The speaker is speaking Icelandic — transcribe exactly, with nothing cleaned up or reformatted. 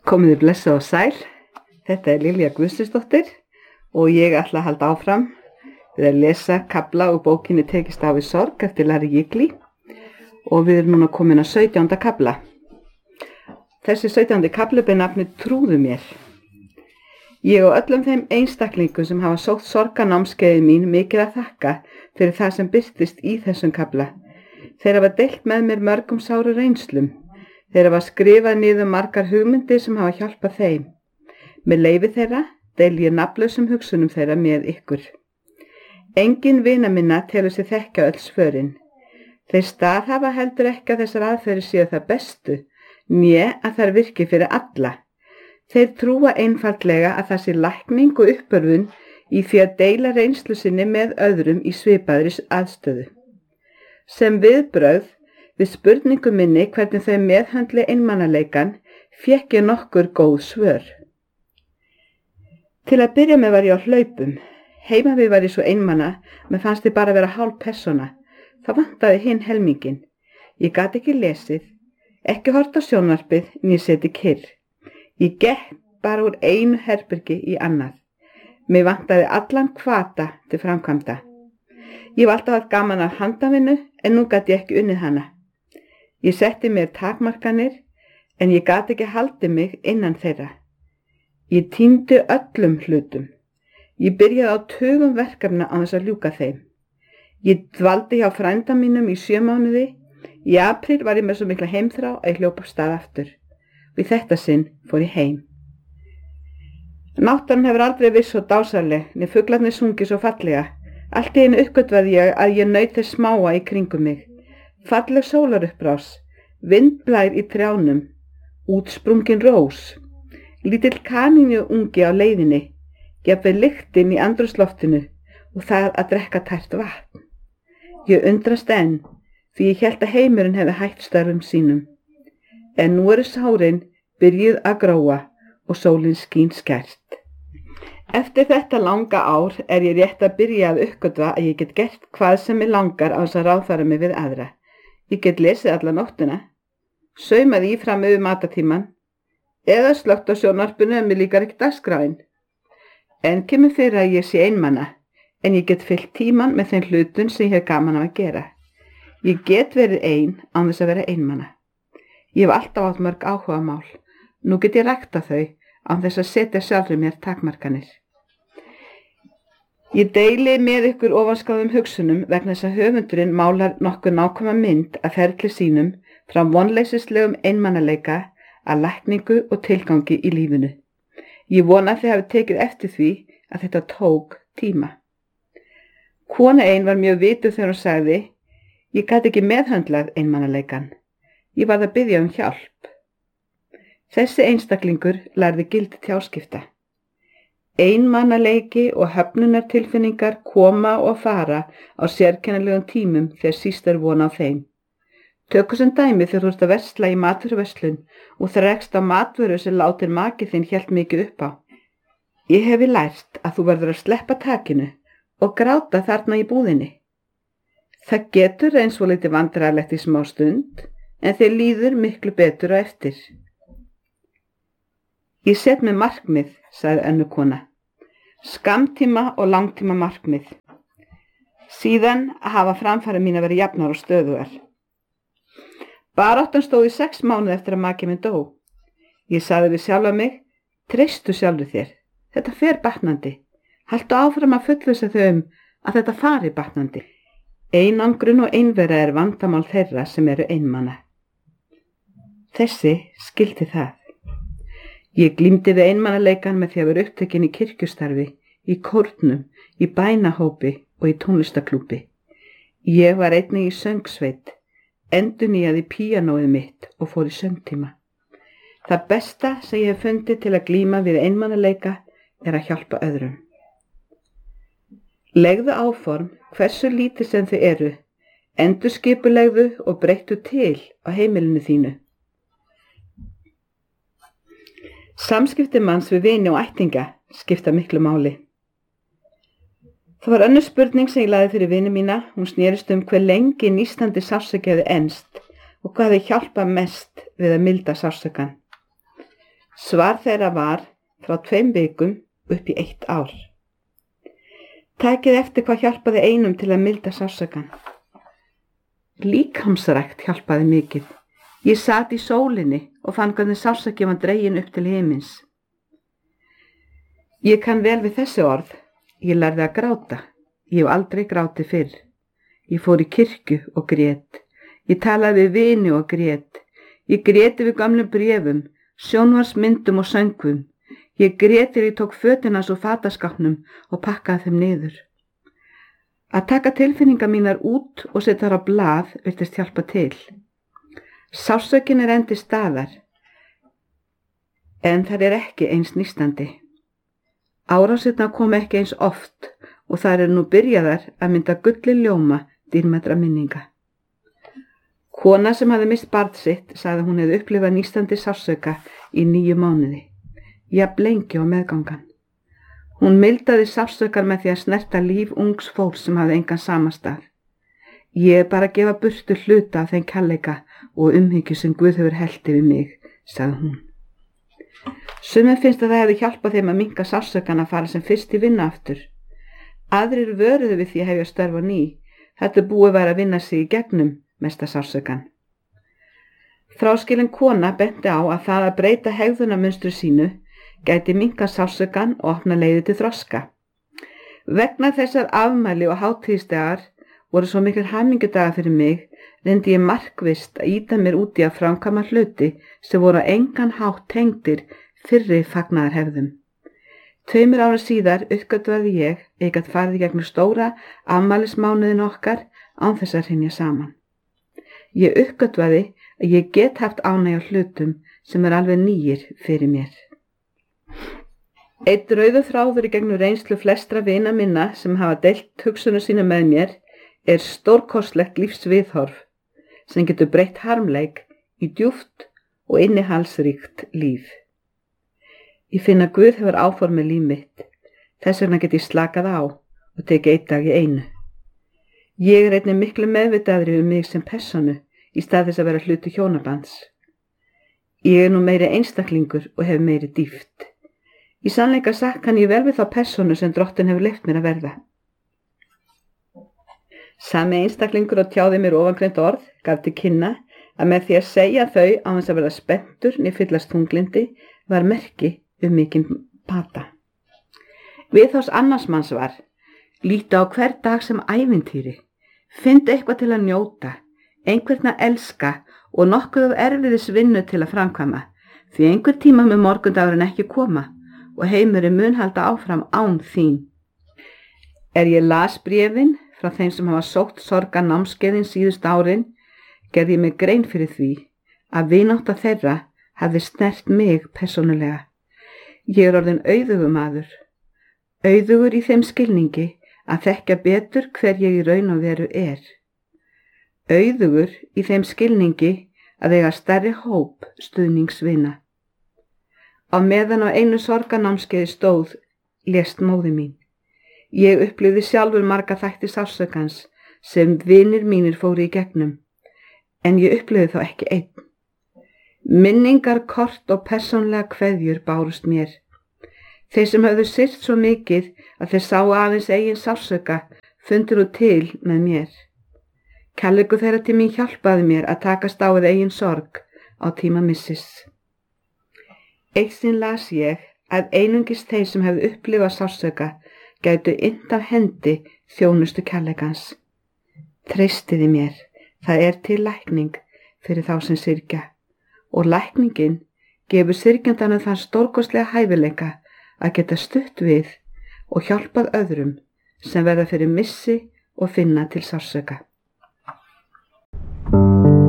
Komiði blessa og sæl, þetta er Lilja Guðsdóttir og ég ætla að halda áfram við að lesa kafla úr bókinni Tekist á við sorg eftir Larry Jiggly og við erum núna komin að sautjánda kafla. Þessi sautjándi kafli ber nafnið Trúðu mér. Ég og öllum þeim einstaklingum sem hafa sótt sorgarnámskeiðið mín mikið að þakka fyrir það sem birtist í þessum kafla. Þeir hafa deilt með mér mörgum sáru reynslum. Þeir hafa skrifað niður margar hugmyndir sem hafa hjálpað þeim. Með leyfi þeirra deil ég nafnlausum hugsunum þeirra með ykkur. Engin vina minna telur sig þekkja öll svörin. Þeir staðhafa heldur ekki að þessar aðferðir séu það bestu, né að þær virki fyrir alla. Þeir trúa einfaldlega að það sé lækning og uppörfun í því að deila reynslu sinni með öðrum í svipaðri aðstöðu. Sem viðbrögð við spurningu minni hvernig þau meðhöndli einmanaleikan fékk ég nokkur góð svör. Til að byrja með var ég á hlaupum. Heima við var ég svo einmana, mér fannst ég bara vera hálf persóna. Það vantaði hinn helmingin. Ég gat ekki lesið, ekki hort á sjónvarpið, né setið kyrr. Ég gekk bara úr einu herbergi í annað. Mér vantaði allan hvata til framkvæmda. Ég var alltaf haft gaman af handavinnu, en nú gat ég ekki unnið hana. Ég setti mér takmarkanir, en ég gat ekki haldið mig innan þeirra. Ég týndi öllum hlutum. Ég byrjaði á tugum verkefna á þess að ljúka þeim. Ég dvaldi hjá frænda mínum í sjö mánuði. Í apríl var ég með svo mikla heimþrá að ég hljóp af stað aftur. Við þetta sinn fór ég heim. Náttúran hefur aldrei verið svo dásamleg, né fuglarnir sungið svo fallega. Allt í einu uppgötvaði ég að ég naut þess smáa í kringum mig. Falleg sólaruppbrás, vindblær í trjánum, útsprungin rós, lítill kanínu ungi á leiðinni, jafnvel lyktin í andrúmsloftinu og það að drekka tært vatn. Ég undrast enn, því ég hélt að heimurinn hefði hætt störfum sínum. En nú eru sárin byrjuð að gróa og sólin skín skært. Eftir þetta langa ár er ég rétt að byrja að uppgötva að ég get gert hvað sem mig langar á þess að ráðfæra mig við aðra. Ég get lesið alla nóttina, saumaði í fram yfir matatíman, eða slökkt á sjónvarpinu en mér líkar ekki dagskráin. En kemur fyrir að ég sé einmana, en ég get fyllt tíman með þeim hlutun sem ég hef gaman af að gera. Ég get verið ein án þess að vera einmana. Ég hef alltaf átt mörg áhuga mál. Nú get ég rækta þau án þess að setja sjálfri mér takmarkanir. Ég deili með ykkur ofanskáðum hugsunum vegna þess að höfundurinn málar nokkuð nákvæma mynd af ferli sínum frá vonleysislegum einmanaleika að lækningu og tilgangi í lífinu. Ég vona að þið hafi tekið eftir því að þetta tók tíma. Kona ein var mjög vituð þegar hún sagði: Ég gat ekki meðhöndlað einmanaleikan. Ég varð að biðja um hjálp. Þessi einstaklingur lærði gildi tjáskipta. Einmanaleiki og höfnunartilfinningar koma og fara á sérkennilegum tímum þegar síst er von á þeim. Tökum sem dæmi þegar þú ert að versla í matvöruverslun og það rekst á matvöru sem látin maki þinn hélt mikið upp á. Ég hefi lært að þú verður að sleppa takinu og gráta þarna í búðinni. Það getur eins og lítið vandræðalegt í smá stund, en þeir líður miklu betur á eftir. Ég set með markmið, sagði önnur kona. Skammtíma og langtíma markmið. Síðan hafa framfæri mín að vera jafnar og stöðugar. Baráttan stóð í sex mánuði eftir að maki minn dó. Ég sagði við sjálfa mig: Treystu sjálfu þér. Þetta fer batnandi. Haltu áfram að fullvissa þau um að þetta fari batnandi. Einangrun og einvera er vandamál þeirra sem eru einmana. Þessi skildi það. Ég glímdi við einmanaleikan með því að vera upptekin í kirkjustarfi, í kórnum, í bænahópi og í tónlistaklúbbi. Ég var einnig í söngsveit, endurnýjaði píanóið mitt og fór í söngtíma. Það besta sem ég hef fundið til að glíma við einmanaleika er að hjálpa öðrum. Legðu áform hversu lítið sem þau eru, endurskipulegðu og breyttu til á heimilinu þínu. Samskipti manns við vini og ættinga skipta miklu máli. Það var önnur spurning sem ég lagði fyrir vini mína. Hún snerist um hve lengi nístandi sársauki hefði enst og hvað hefði hjálpað mest við að milda sársaukann. Svar þeirra var frá tveim vikum upp í eitt ár. Takið eftir hvað hjálpaði einum til að milda sársaukann. Líkamsrækt hjálpaði mikið. Ég sat í sólinni og fann hvernig sársauki var dregin upp til himins. Ég kann vel við þessi orð. Ég lærði að gráta. Ég hef aldrei grátið fyrr. Ég fór í kirkju og grét. Ég talaði við vini og grét. Ég gréti við gamlum bréfum, sjónvarsmyndum og söngvum. Ég gréti þegar ég tók fötin hans úr fataskápnum og pakkaði þeim niður. Að taka tilfinningar mínar út og setja þar á blað virtist hjálpa til. Sársaukinn er endi staðar, en þar er ekki eins nístandi. Árásirnar kom ekki eins oft og þar er nú byrjaðar að mynda gulli ljóma dýrmætra minninga. Kona sem hafði mist barn sitt sagði hún hefði upplifað nístandi sársauka í níu mánuði, jafn lengi á meðgangan. Hún mildaði sársaukan með því að snerta líf ungs fólks sem hafði engan samastað. Ég er bara að gefa burtu hluta af þeim kærleika og umhyggju sem Guð hefur hellt yfir mig, sagði hún. Sumum finnst að það hefði hjálpað þeim að minnka sársaukan að fara sem fyrst í vinna aftur. Aðrir vöruðu við því að hefja störf á ný. Þetta búið var að vinna sig í gegnum mesta sársaukan. Þráskilin kona benti á að það að breyta hegðunarmunstri sínu gæti minnka sársaukan og opna leiði til þroska. Vegna þessar afmæli og hátíðisdagar voru svo miklir hamingjudagar fyrir mig, reyndi ég markvisst að ýta mér út í að framkvæma hluti sem voru á engan hátt tengdir fyrri fagnaðarhefðum. Tveimur ára síðar uppgötvaði ég að ég gat farið gegnum stóra afmælismánuðin okkar án þess að hrynja saman. Ég uppgötvaði að ég get haft ánægja hlutum sem er alveg nýjir fyrir mér. Einn rauður þráður í gegnum reynslu flestra vina minna sem hafa deilt hugsunum sína með mér er stórkostlegt lífsviðhorf sem getur breytt harmleik í djúpt og innihaldsríkt líf. Ég finn að Guð hefur áformið líf mitt, þess vegna get ég slakað á og tekið einn dag í einu. Ég er einnig miklu meðvitaðri um mig sem persónu í stað þess að vera hluti hjónabands. Ég er nú meiri einstaklingur og hef meiri dýpt. Í sannleika sagt kann ég vel við þá persónu sem Drottinn hefur leyft mér að verða. Sami einstaklingur og tjáði mér ofangreint orð gaf til kynna að með því að segja þau á þess að verða spenntur né fyllast þunglindi var merki um mikinn pata. Viðhorfs annars manns var: líta á hver dag sem ævintýri, finndu eitthvað til að njóta, einhvern að elska og nokkuð af erfiðis vinnu til að framkvæma, því einhver tíma með morgundagurinn ekki koma og heimurinn mun halda áfram án þín. Er ég las bréfin frá þeim sem hafa sótt sorga námskeiðin síðust árin, gerði ég mig grein fyrir því að vinátta þeirra hafði snert mig persónulega. Ég er orðin auðugur maður, auðugur í þeim skilningi að þekkja betur hver ég í raun og veru er. Auðugur í þeim skilningi að eiga stærri hóp stuðningsvina. Á meðan á einu sorganámskeiði stóð lést móðir mín. Ég upplifði sjálfur marga þætti sársökans sem vinir mínir fóru í gegnum, en ég upplifði þá ekki einn. Minningar, kort og persónlega kveðjur bárust mér. Þeir sem höfðu syrgt svo mikið að þeir sáu aðeins eigin sársöka fundu nú til með mér. Kærleikur þeirra til mín hjálpaði mér að takast á við eigin sorg á tíma missis. Eitt sinn las ég að einungis þeir sem hefðu upplifað sársöka gætu innt af hendi þjónustu kærleikans. Treystiði mér, það er til lækning fyrir þá sem syrgja, og lækningin gefur syrgjandanum þann stórkostlega hæfileika að geta stutt við og hjálpað öðrum sem verða fyrir missi og finna til sársöka.